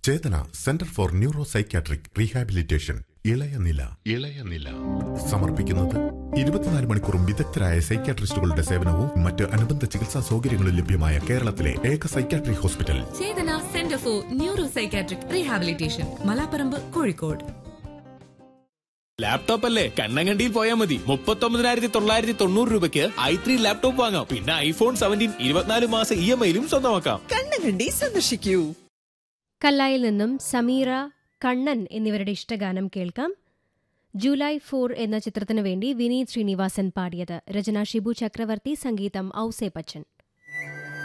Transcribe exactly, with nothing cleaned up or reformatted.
Chetana centre for neuro psychiatric rehabilitation ഇളയനില ഇളയനില സമർപ്പിക്കുന്നത് ഇരുപത്തിനാല് മണിക്കൂറും വിദഗ്ധരായ സൈക്യാട്രിസ്റ്റുകളുടെ സേവനവും മറ്റ് അനുബന്ധ ചികിത്സാ സൗകര്യങ്ങളും ലഭ്യമായ കേരളത്തിലെ ഏക psychiatric hospital Chetana centre for neuro psychiatric rehabilitation, Malaparamba, Kozhikode. Laptop അല്ലേ, കണ്ണങ്കണ്ടിയിൽ പോയാൽ മതി. മുപ്പത്തി ഒമ്പതിനായിരത്തി തൊള്ളായിരത്തി തൊണ്ണൂറ് രൂപയ്ക്ക് ഐ ത്രീ ലാപ്ടോപ്പ് വാങ്ങാം. പിന്നെ ഐഫോൺ സെവൻറ്റീൻ ഇരുപത്തിനാല് മാസം ഇ എം ഐയിലും സ്വന്തമാക്കാം. കണ്ണങ്കണ്ടി സന്ദർശിക്കൂ. കല്ലായിൽ നിന്നും സമീറ, കണ്ണൻ എന്നിവരുടെ ഇഷ്ടഗാനം കേൾക്കാം. ജൂലൈ ഫോർ എന്ന ചിത്രത്തിനു വേണ്ടി വിനീത് ശ്രീനിവാസൻ പാടിയത്. രചന ഷിബു ചക്രവർത്തി, സംഗീതം ഔസേ ബച്ചൻ.